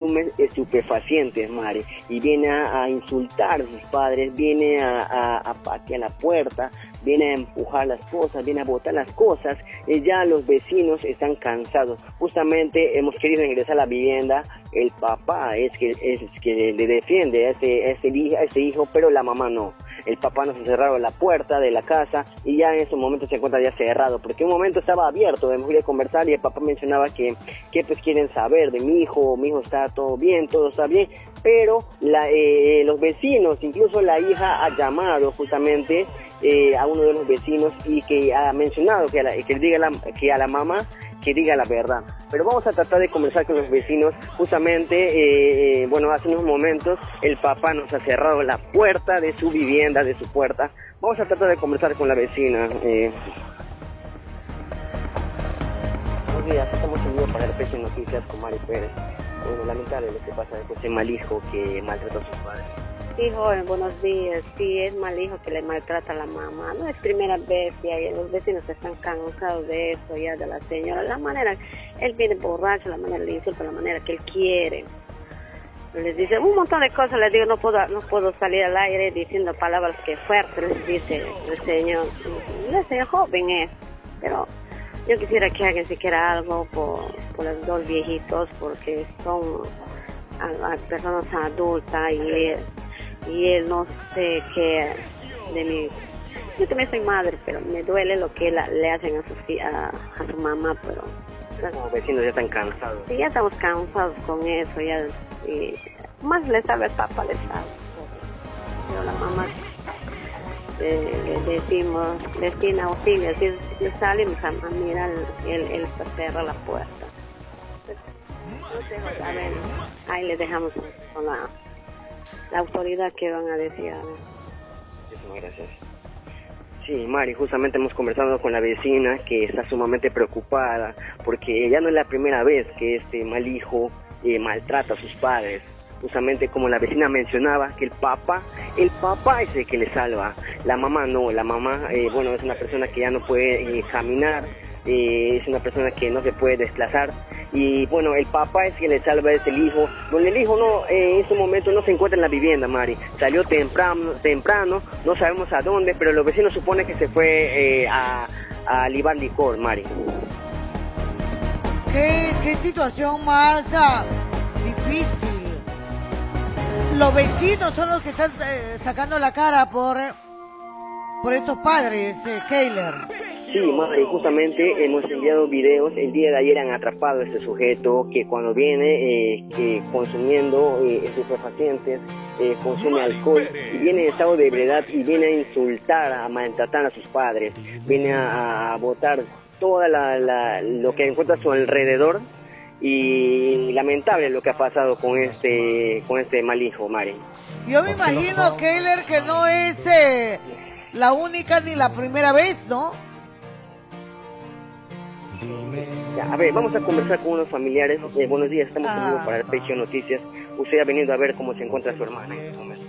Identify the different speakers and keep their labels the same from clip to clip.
Speaker 1: consume estupefacientes, Mari, y viene a insultar a sus padres, viene a patear la puerta, viene a empujar las cosas, viene a botar las cosas, y ya los vecinos están cansados. Justamente hemos querido ingresar a la vivienda, el papá es que le defiende a ese hijo, pero la mamá no. El papá nos ha cerrado la puerta de la casa y ya en estos momentos se encuentra ya cerrado, porque en un momento estaba abierto, hemos ido a conversar y el papá mencionaba que pues quieren saber de mi hijo está todo bien, pero los vecinos, incluso la hija ha llamado justamente a uno de los vecinos y que ha mencionado que a la mamá que diga la verdad. Pero vamos a tratar de conversar con los vecinos. Justamente, hace unos momentos el papá nos ha cerrado la puerta de su vivienda, de su puerta. Vamos a tratar de conversar con la vecina. Buenos días, estamos en vivo para el PC Noticias con Mari Pérez. Bueno, lamentable lo que pasa con ese mal hijo que maltrata a sus padres.
Speaker 2: Sí, joven, buenos días. Sí, es mal hijo que le maltrata a la mamá. No es primera vez, ya los vecinos están cansados de eso, ya de la señora. La manera, él viene borracho, la manera le insulta, la manera que él quiere. Les dice un montón de cosas, les digo, no puedo salir al aire diciendo palabras que fuertes, les dice el señor. Ese joven es, pero yo quisiera que hagan siquiera algo por los dos viejitos, porque son personas adultas y él no sé qué de mí. Yo también soy madre, pero me duele lo que le hacen a su mamá, pero
Speaker 1: los vecinos ya están cansados.
Speaker 2: Sí, ya estamos cansados con eso, ya, y más le sabe el papá, le sabe. Pero la mamá le decimos, destina auxilio, si salimos a mirar, él cerra la puerta. Entonces, a ver, ahí le dejamos con la autoridad que van a decir.
Speaker 1: Muchísimas gracias. Sí, Mari, justamente hemos conversado con la vecina que está sumamente preocupada porque ya no es la primera vez que este mal hijo maltrata a sus padres. Justamente como la vecina mencionaba, que el papá es el que le salva, la mamá no, la mamá, es una persona que ya no puede caminar, es una persona que no se puede desplazar, y el papá es quien le salva, es el hijo, donde el hijo no, en este momento no se encuentra en la vivienda, Mari, salió temprano, no sabemos a dónde, pero los vecinos suponen que se fue a libar licor, Mari.
Speaker 3: ¿Qué situación más difícil? Los vecinos son los que están sacando la cara por estos padres, Keiler.
Speaker 1: Sí, Mari, justamente hemos enviado videos. El día de ayer han atrapado a este sujeto que cuando viene consumiendo estupefacientes, consume alcohol y viene en estado de ebriedad y viene a insultar, a maltratar a sus padres, viene a botar toda lo que encuentra a su alrededor. Y lamentable lo que ha pasado con este mal hijo, Mari.
Speaker 3: Yo me imagino, Keiler, que no es la única ni la primera vez, ¿no?
Speaker 1: Ya, a ver, vamos a conversar con unos familiares. Buenos días, estamos en vivo para el PC Noticias. Usted ha venido a ver cómo se encuentra su hermana en este momento.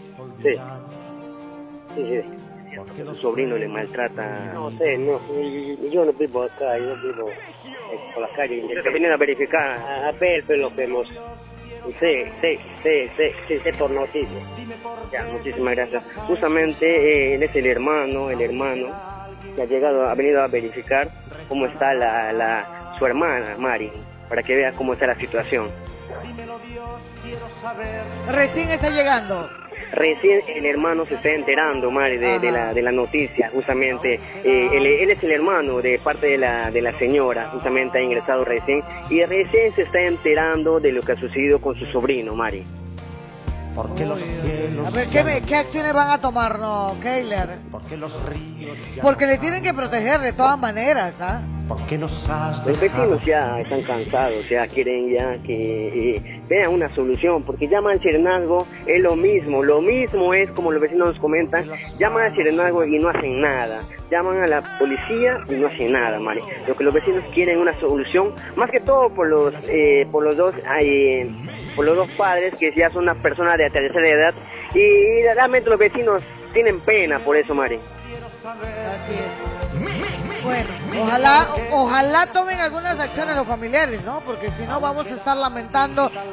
Speaker 1: Sí. Su sobrino le maltrata.
Speaker 4: No sé, yo no vivo acá, yo vivo por la calle.
Speaker 1: ¿Usted ha venido a verificar?
Speaker 4: A ver, pues lo que hemos... Sí, por noticias.
Speaker 1: Ya, muchísimas gracias. Justamente él es el hermano que ha venido a verificar cómo está su hermana, Mari, para que vea cómo está la situación.
Speaker 3: Recién está llegando.
Speaker 1: Recién el hermano se está enterando, Mari, de la noticia, justamente. Él es el hermano de parte de la señora, justamente ha ingresado recién, y recién se está enterando de lo que ha sucedido con su sobrino, Mari.
Speaker 5: Porque los cielos...
Speaker 3: A ver, ¿qué acciones van a tomar, no, Keiler?
Speaker 5: Porque los ríos...
Speaker 3: Porque le tienen que proteger de todas maneras, ¿ah?
Speaker 5: Porque nos has
Speaker 1: Los vecinos ya están cansados, ya quieren ya que vean una solución, porque llaman al serenazgo, es lo mismo es como los vecinos nos comentan, llaman al serenazgo y no hacen nada, llaman a la policía y no hacen nada, Mari. Lo que los vecinos quieren es una solución, más que todo por los dos padres que ya son una persona de tercera edad, y realmente los vecinos tienen pena por eso, Mari.
Speaker 3: Así es. Bueno, ojalá tomen algunas acciones los familiares, ¿no? Porque si no vamos a estar lamentando